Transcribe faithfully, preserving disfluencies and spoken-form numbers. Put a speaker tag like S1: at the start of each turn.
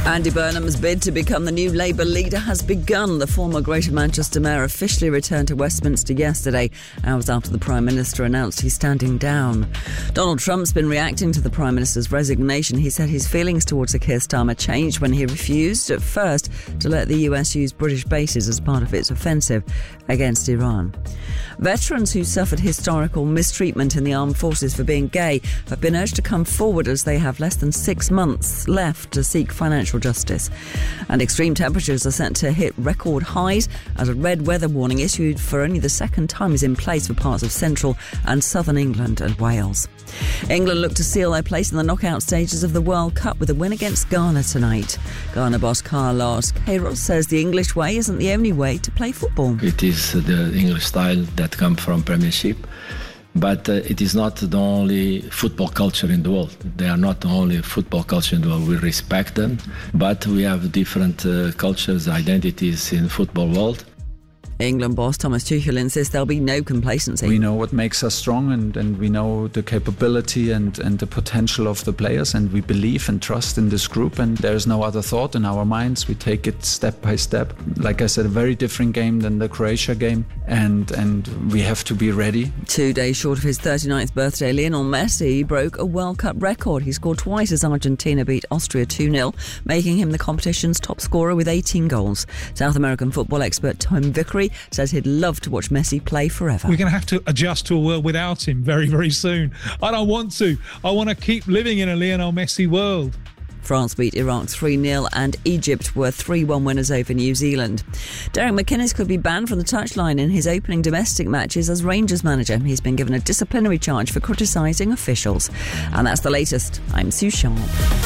S1: Andy Burnham's bid to become the new Labour leader has begun. The former Greater Manchester mayor officially returned to Westminster yesterday, hours after the Prime Minister announced he's standing down. Donald Trump's been reacting to the Prime Minister's resignation. He said his feelings towards Sir Keir Starmer changed when he refused at first to let the U S use British bases as part of its offensive against Iran. Veterans who suffered historical mistreatment in the armed forces for being gay have been urged to come forward as they have less than six months left to seek financial justice. And extreme temperatures are set to hit record highs as a red weather warning issued for only the second time is in place for parts of central and southern England and Wales. England look to seal their place in the knockout stages of the World Cup with a win against Ghana tonight. Ghana boss Carlos Queiroz says the English way isn't the only way to play football.
S2: It is the English style that comes from Premiership. But uh, it is not the only football culture in the world. They are not the only football culture in the world. We respect them, but we have different uh, cultures, identities in the football world.
S1: England boss Thomas Tuchel insists there'll be no complacency.
S3: We know what makes us strong, and, and we know the capability and, and the potential of the players, and we believe and trust in this group, and there's no other thought in our minds. We take it step by step. Like I said, a very different game than the Croatia game, and, and we have to be ready.
S1: Two days short of his thirty-ninth birthday, Lionel Messi broke a World Cup record. He scored twice as Argentina beat Austria two nil, making him the competition's top scorer with eighteen goals. South American football expert Tom Vickery says he'd love to watch Messi play forever.
S4: We're going to have to adjust to a world without him very, very soon. I don't want to. I want to keep living in a Lionel Messi world.
S1: France beat Iraq three nil and Egypt were three one winners over New Zealand. Derek McInnes could be banned from the touchline in his opening domestic matches as Rangers manager. He's been given a disciplinary charge for criticising officials. And that's the latest. I'm Sue Sharp.